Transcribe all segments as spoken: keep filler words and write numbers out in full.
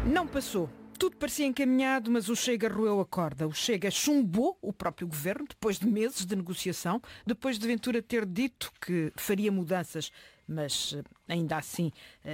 Não passou. Tudo parecia encaminhado, mas o Chega roeu a corda. O Chega chumbou o próprio governo, depois de meses de negociação, depois de Ventura ter dito que faria mudanças, mas ainda assim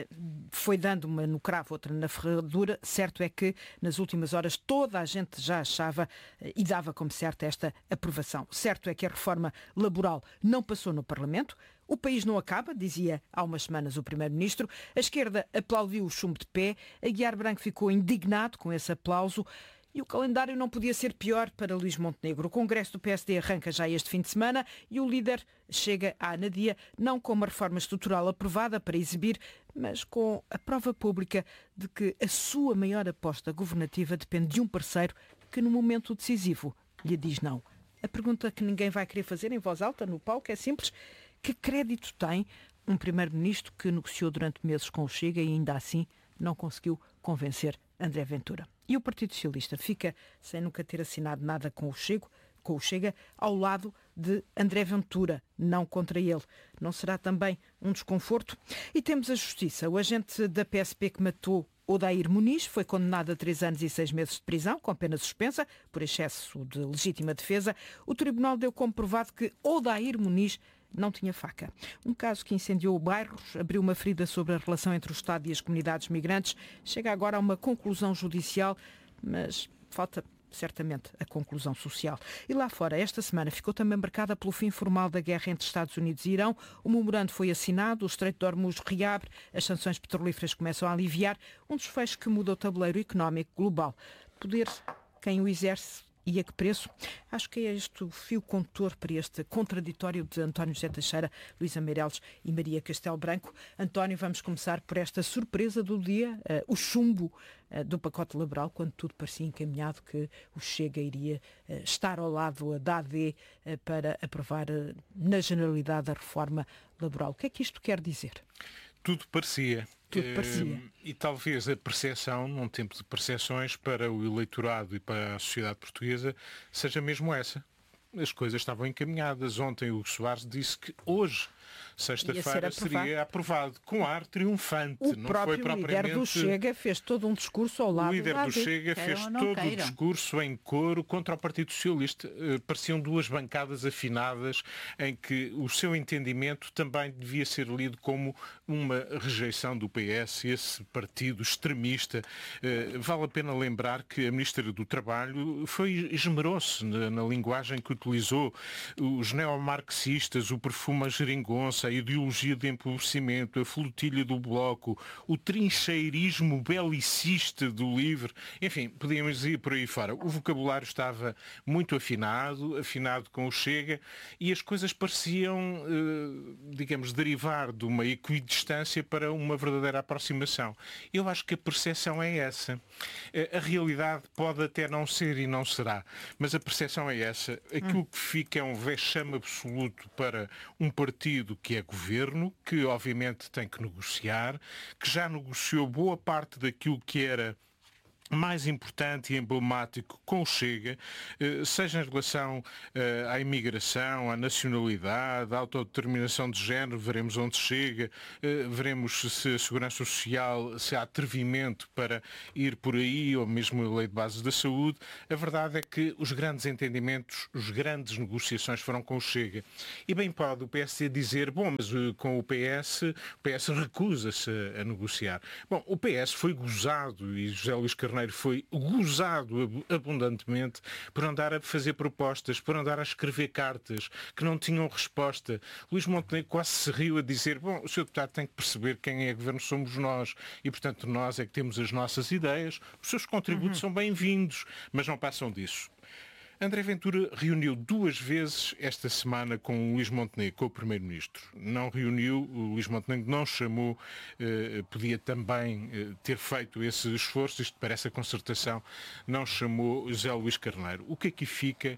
foi dando uma no cravo, outra na ferradura. Certo é que nas últimas horas toda a gente já achava e dava como certa esta aprovação. Certo é que a reforma laboral não passou no Parlamento. O país não acaba, dizia há umas semanas o Primeiro-Ministro. A esquerda aplaudiu o chumbo de pé. Aguiar Branco ficou indignado com esse aplauso. E o calendário não podia ser pior para Luís Montenegro. O Congresso do P S D arranca já este fim de semana e o líder chega à Anadia, não com uma reforma estrutural aprovada para exibir, mas com a prova pública de que a sua maior aposta governativa depende de um parceiro que no momento decisivo lhe diz não. A pergunta que ninguém vai querer fazer em voz alta no palco é simples: que crédito tem um primeiro-ministro que negociou durante meses com o Chega e ainda assim não conseguiu convencer André Ventura? E o Partido Socialista fica sem nunca ter assinado nada com o Chega, com o Chega ao lado de André Ventura, não contra ele. Não será também um desconforto? E temos a Justiça. O agente da P S P que matou Odair Muniz foi condenado a três anos e seis meses de prisão, com pena suspensa, por excesso de legítima defesa. O Tribunal deu como provado que Odair Muniz não tinha faca. Um caso que incendiou bairros, abriu uma ferida sobre a relação entre o Estado e as comunidades migrantes. Chega agora a uma conclusão judicial, mas falta certamente a conclusão social. E lá fora, esta semana ficou também marcada pelo fim formal da guerra entre Estados Unidos e Irão. O memorando foi assinado, o Estreito de Hormuz reabre, as sanções petrolíferas começam a aliviar, um desfecho que muda o tabuleiro económico global. Poder, quem o exerce e a que preço? Acho que é este o fio condutor para este contraditório de António José Teixeira, Luísa Meireles e Maria Castelo Branco. António, vamos começar por esta surpresa do dia, uh, o chumbo uh, do pacote laboral, quando tudo parecia encaminhado que o Chega iria uh, estar ao lado da A D uh, para aprovar uh, na generalidade a reforma laboral. O que é que isto quer dizer? Tudo parecia. Tudo parecia. Uh, e talvez a percepção, num tempo de percepções para o eleitorado e para a sociedade portuguesa, seja mesmo essa. As coisas estavam encaminhadas. Ontem o Soares disse que hoje, sexta-feira, seria aprovado com ar triunfante. O não próprio foi propriamente... líder do Chega fez todo um discurso ao lado O líder do, do Chega fez todo o discurso em coro contra o Partido Socialista. Uh, pareciam duas bancadas afinadas em que o seu entendimento também devia ser lido como uma rejeição do P S, esse partido extremista. Uh, vale a pena lembrar que a Ministra do Trabalho foi esmerou-se na, na linguagem que utilizou. Os neomarxistas, o perfume à geringonça, a ideologia de empobrecimento, a flotilha do Bloco, o trincheirismo belicista do LIVRE, enfim, podíamos ir por aí fora. O vocabulário estava muito afinado, afinado com o Chega, e as coisas pareciam, digamos, derivar de uma equidistância para uma verdadeira aproximação. Eu acho que a percepção é essa. A realidade pode até não ser e não será, mas a percepção é essa. Aquilo que fica é um vexame absoluto para um partido que é governo, que obviamente tem que negociar, que já negociou boa parte daquilo que era mais importante e emblemático com o Chega, seja em relação à imigração, à nacionalidade, à autodeterminação de género, veremos onde chega, veremos se a segurança social, se há atrevimento para ir por aí, ou mesmo a lei de bases da saúde. A verdade é que os grandes entendimentos, as grandes negociações foram com o Chega. E bem pode o P S dizer, bom, mas com o P S, o P S recusa-se a negociar. Bom, o P S foi gozado e José Luís Carneiro foi gozado abundantemente por andar a fazer propostas, por andar a escrever cartas que não tinham resposta. Luís Montenegro quase se riu a dizer, bom, o senhor deputado tem que perceber que quem é governo somos nós e, portanto, nós é que temos as nossas ideias, os seus contributos uhum. são bem-vindos, mas não passam disso. André Ventura reuniu duas vezes esta semana com o Luís Montenegro, com o Primeiro-Ministro. Não reuniu, o Luís Montenegro não chamou, eh, podia também eh, ter feito esse esforço, isto parece a concertação, não chamou José Luís Carneiro. O que aqui fica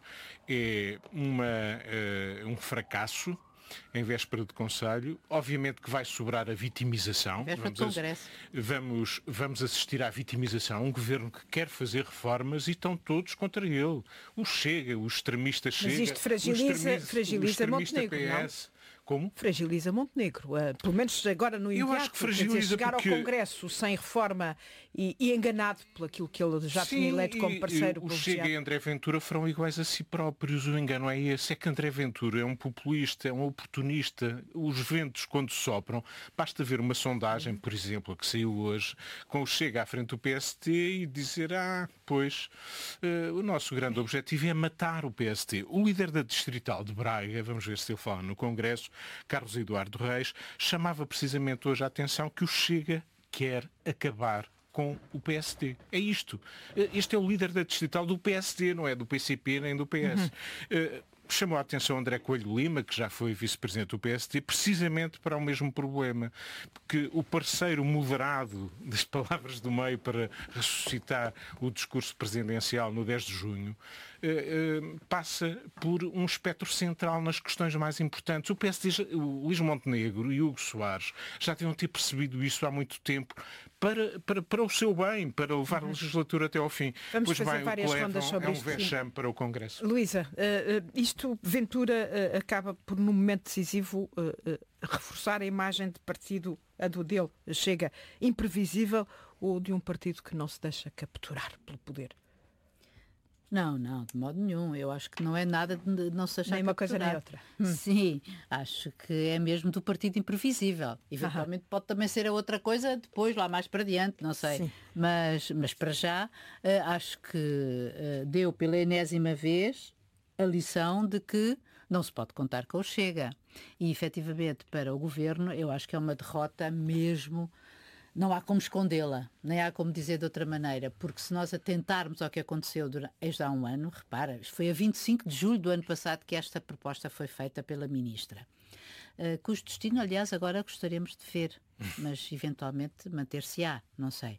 é uma, eh, um fracasso, em véspera de Conselho. Obviamente que vai sobrar a vitimização. Véspera de Congresso. Vamos, vamos assistir à vitimização. Um governo que quer fazer reformas e estão todos contra ele. O Chega, o extremista Chega, Mas isto fragiliza, o extremista, fragiliza o extremista Montenegro, P S, não? Como? Fragiliza Montenegro. Uh, pelo menos agora no imediato. Eu acho que fragiliza dizer, chegar porque... ao Congresso sem reforma e, e enganado por aquilo que ele já Sim, tinha eleito como parceiro. O Chega e André Ventura foram iguais a si próprios. O engano é esse. É que André Ventura é um populista, é um oportunista. Os ventos, quando sopram, basta ver uma sondagem, por exemplo, que saiu hoje, com o Chega à frente do P S T e dizer, ah, pois, uh, o nosso grande objetivo é matar o P S T. O líder da Distrital de Braga, vamos ver se ele fala no Congresso, Carlos Eduardo Reis, chamava precisamente hoje a atenção que o Chega quer acabar com o P S T. É isto. Este é o líder da Distrital do P S T, não é do P C P nem do P S. Uhum. Uh, chamou a atenção André Coelho Lima, que já foi vice-presidente do P S T, precisamente para o mesmo problema. Porque o parceiro moderado das palavras do meio para ressuscitar o discurso presidencial no dez de junho eh, eh, passa por um espectro central nas questões mais importantes. O P S T, o Luís Montenegro e o Hugo Soares já tinham ter percebido isso há muito tempo para, para, para o seu bem, para levar uhum. a legislatura até ao fim. Vamos pois fazer bem, várias o que rondas sobre é um isto. vexame para o Congresso. Luísa, uh, uh, isto, Ventura, uh, acaba por, num momento decisivo, uh, uh, reforçar a imagem de partido, a do dele, Chega, imprevisível, ou de um partido que não se deixa capturar pelo poder? Não, não, de modo nenhum. Eu acho que não é nada de não se achar nem uma coisa nem outra. Hum. Sim, acho que é mesmo do partido imprevisível. Eventualmente pode também ser a outra coisa depois, lá mais para diante, não sei. Mas, mas para já, uh, acho que uh, deu pela enésima vez a lição de que não se pode contar com o Chega. E, efetivamente, para o Governo, eu acho que é uma derrota mesmo. Não há como escondê-la, nem há como dizer de outra maneira, porque se nós atentarmos ao que aconteceu durante, há um ano, repara, foi a vinte e cinco de julho do ano passado que esta proposta foi feita pela Ministra, uh, cujo destino, aliás, agora gostaríamos de ver, mas eventualmente manter-se-á, não sei.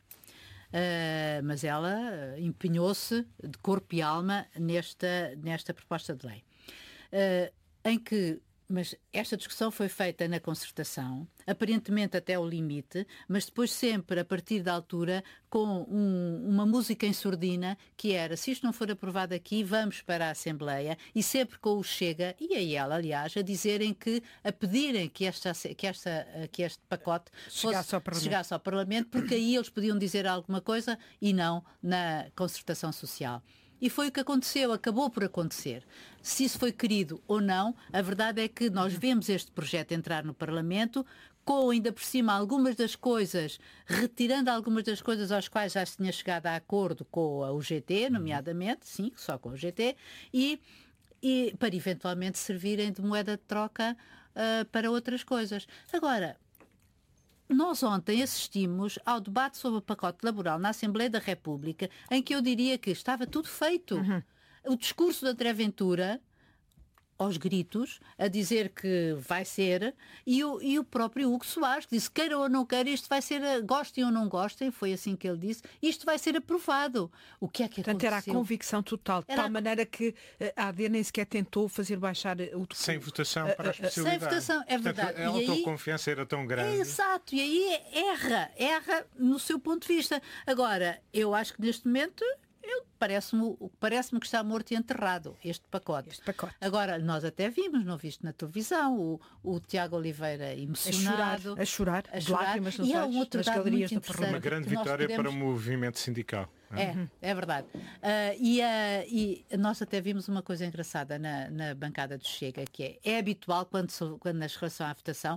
Uh, mas ela empenhou-se de corpo e alma nesta, nesta proposta de lei, uh, em que mas esta discussão foi feita na concertação, aparentemente até ao limite, mas depois sempre a partir da altura com um, uma música em sordina que era, se isto não for aprovado aqui, vamos para a Assembleia, e sempre com o Chega, e a ela, aliás, a dizerem que, a pedirem que, esta, que, esta, que este pacote chegasse, fosse, ao chegasse ao Parlamento, porque aí eles podiam dizer alguma coisa e não na concertação social. E foi o que aconteceu, acabou por acontecer. Se isso foi querido ou não, a verdade é que nós vemos este projeto entrar no Parlamento com, ainda por cima, algumas das coisas, retirando algumas das coisas às quais já se tinha chegado a acordo com a U G T, nomeadamente, sim, só com a U G T, e, e para eventualmente servirem de moeda de troca uh, para outras coisas. Agora, nós ontem assistimos ao debate sobre o pacote laboral na Assembleia da República, em que eu diria que estava tudo feito. Uhum. O discurso de André Ventura, aos gritos, a dizer que vai ser, e o, e o próprio Hugo Soares, que disse, queira ou não queira, isto vai ser, gostem ou não gostem, foi assim que ele disse, isto vai ser aprovado. O que é que Portanto, aconteceu? era a convicção total, de era tal a... maneira que a A D nem sequer tentou fazer baixar o documento. Sem votação para a especialidade. Sem votação, é verdade. Portanto, a autoconfiança era tão grande. É, exato, e aí erra, erra no seu ponto de vista. Agora, eu acho que neste momento... Parece-me parece que está morto e enterrado este pacote. este pacote. Agora, nós até vimos, não viste na televisão, o, o Tiago Oliveira emocionado. A chorar, a chorar, a chorar lágrimas nos e há olhos, um outro nas dado galerias muito do Parlamento. Uma grande vitória podemos... para o movimento sindical. É, é verdade. Uh, e, uh, e nós até vimos uma coisa engraçada na, na bancada do Chega, que é, é habitual, quando, quando nas relação à votação,